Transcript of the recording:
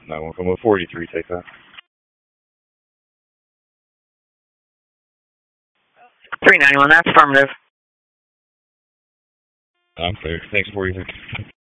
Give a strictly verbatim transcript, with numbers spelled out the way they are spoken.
nine one Como forty-three, take that. three ninety-one, that's affirmative. I'm clear. Thanks, forty-three.